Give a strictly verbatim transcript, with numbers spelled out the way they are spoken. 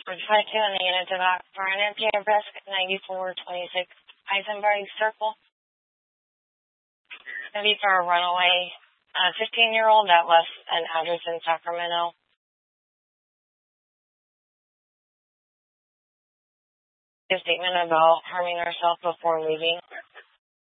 We're trying to on the unit to back for an empty address ninety-four twenty-six Eisenberg Circle. It's going to be for a runaway uh, fifteen-year-old that left an address in Sacramento. A statement about harming herself before leaving.